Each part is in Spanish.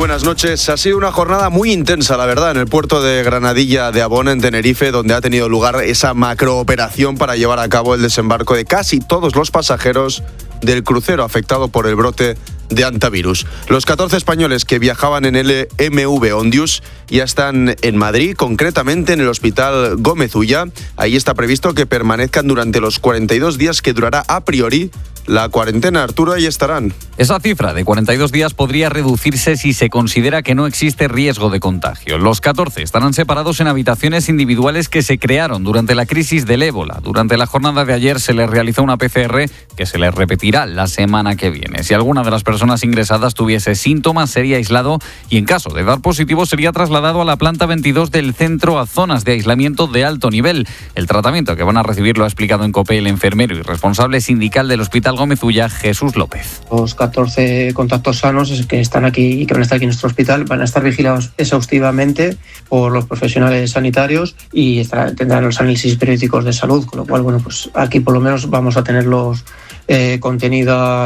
buenas noches. Ha sido una jornada muy intensa, la verdad, en el puerto de Granadilla de Abona, en Tenerife, donde ha tenido lugar esa macrooperación para llevar a cabo el desembarco de casi todos los pasajeros del crucero afectado por el brote de hantavirus. Los 14 españoles que viajaban en el MV Ondius ya están en Madrid, concretamente en el Hospital Gómez Ulla. Ahí está previsto que permanezcan durante los 42 días que durará a priori la cuarentena. Arturo, ahí estarán. Esa cifra de 42 días podría reducirse si se considera que no existe riesgo de contagio. Los 14 estarán separados en habitaciones individuales que se crearon durante la crisis del ébola. Durante la jornada de ayer se les realizó una PCR que se les repetirá la semana que viene. Si alguna de las personas ingresadas tuviese síntomas, sería aislado y en caso de dar positivo sería trasladado a la planta 22 del centro a zonas de aislamiento de alto nivel. El tratamiento que van a recibir lo ha explicado en COPE el enfermero y responsable sindical del Hospital Gómez Ulla, Jesús López. Los 14 contactos sanos que están aquí y que van a estar aquí en nuestro hospital van a estar vigilados exhaustivamente por los profesionales sanitarios y tendrán los análisis periódicos de salud, con lo cual, bueno, pues aquí por lo menos vamos a tenerlos contenida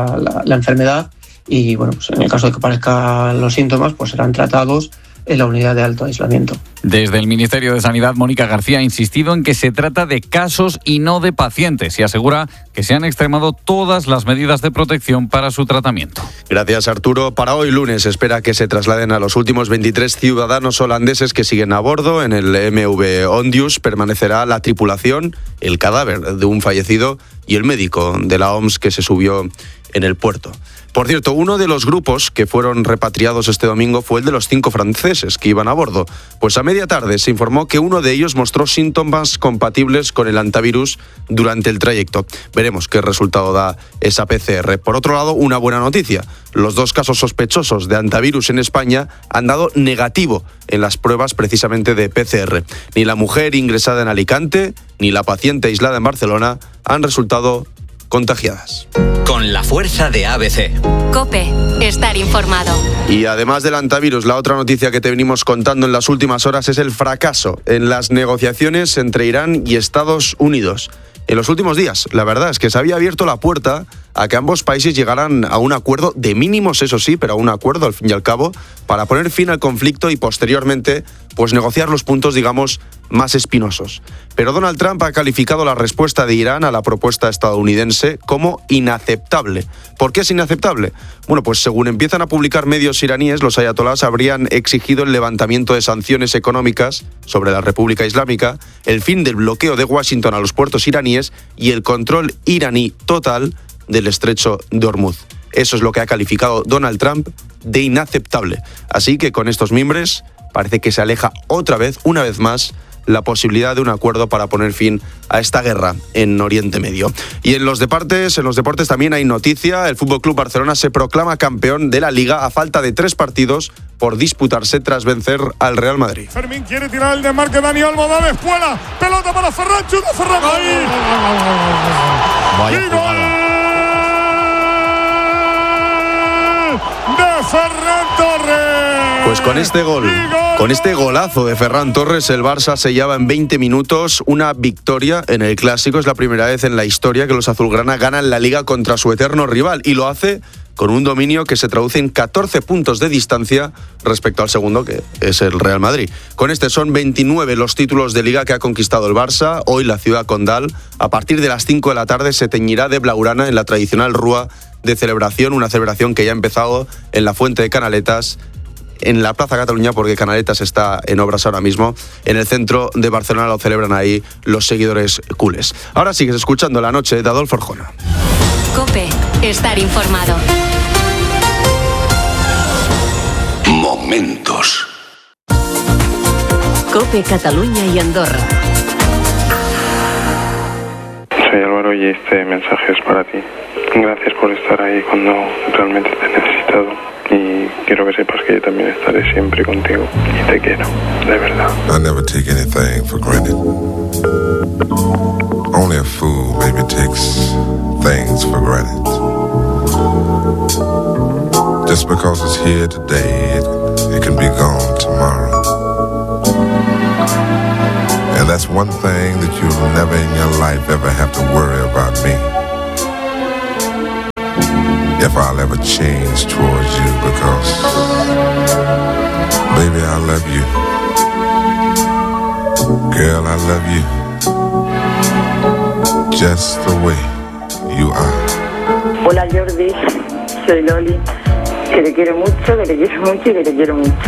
la enfermedad y, bueno, pues en el caso de que aparezcan los síntomas, pues serán tratados en la unidad de alto aislamiento. Desde el Ministerio de Sanidad, Mónica García ha insistido en que se trata de casos y no de pacientes y asegura que se han extremado todas las medidas de protección para su tratamiento. Gracias, Arturo. Para hoy lunes se espera que se trasladen a los últimos 23 ciudadanos holandeses que siguen a bordo. En el MV Ondius permanecerá la tripulación, el cadáver de un fallecido y el médico de la OMS que se subió en el puerto. Por cierto, uno de los grupos que fueron repatriados este domingo fue el de los 5 franceses que iban a bordo. Pues a media tarde se informó que uno de ellos mostró síntomas compatibles con el hantavirus durante el trayecto. Veremos qué resultado da esa PCR. Por otro lado, una buena noticia. Los 2 casos sospechosos de hantavirus en España han dado negativo en las pruebas precisamente de PCR. Ni la mujer ingresada en Alicante, ni la paciente aislada en Barcelona han resultado contagiadas. Con la fuerza de ABC. COPE, estar informado. Y además del hantavirus, la otra noticia que te venimos contando en las últimas horas es el fracaso en las negociaciones entre Irán y Estados Unidos. En los últimos días, la verdad es que se había abierto la puerta a que ambos países llegaran a un acuerdo de mínimos, eso sí, pero a un acuerdo al fin y al cabo, para poner fin al conflicto y posteriormente pues negociar los puntos, digamos, más espinosos. Pero Donald Trump ha calificado la respuesta de Irán a la propuesta estadounidense como inaceptable. ¿Por qué es inaceptable? Bueno, pues según empiezan a publicar medios iraníes, los ayatolás habrían exigido el levantamiento de sanciones económicas sobre la República Islámica, el fin del bloqueo de Washington a los puertos iraníes y el control iraní total del estrecho de Hormuz. Eso es lo que ha calificado Donald Trump de inaceptable. Así que con estos mimbres parece que se aleja otra vez, una vez más, la posibilidad de un acuerdo para poner fin a esta guerra en Oriente Medio. Y en los deportes también hay noticia. El FC Barcelona se proclama campeón de la Liga a falta de 3 partidos por disputarse tras vencer al Real Madrid. Fermín quiere tirar el desmarque, Dani Olmo, da espuela, pelota para Ferran, chuta Ferran. Vaya jugada de Ferran Torres. Pues con este gol, con este golazo de Ferran Torres, el Barça sellaba en 20 minutos una victoria en el Clásico. Es la primera vez en la historia que los azulgrana ganan la Liga contra su eterno rival y lo hace con un dominio que se traduce en 14 puntos de distancia respecto al segundo, que es el Real Madrid. Con este son 29 los títulos de Liga que ha conquistado el Barça. Hoy la ciudad condal, a partir de las 5 de la tarde, se teñirá de blaugrana en la tradicional rúa de celebración, una celebración que ya ha empezado en la Fuente de Canaletas, en la Plaza Cataluña, porque Canaletas está en obras ahora mismo. En el centro de Barcelona lo celebran ahí los seguidores culés. Ahora sigues escuchando La Noche de Adolfo Arjona. COPE, estar informado. Momentos. COPE Cataluña y Andorra. Soy Álvaro y este mensaje es para ti. Gracias por estar ahí cuando realmente te he necesitado. Y quiero que sepas que yo también estaré siempre contigo. Y te quiero, de verdad. I never take anything for granted. Only a fool maybe takes things for granted. Just because it's here today, it can be gone tomorrow. And that's one thing that you'll never in your life ever have to worry about me. If I'll ever change towards you, because Baby, I love you. Girl, I love you. Just the way you are. Hola Jordi, soy Loli, que te quiero mucho y que te quiero mucho.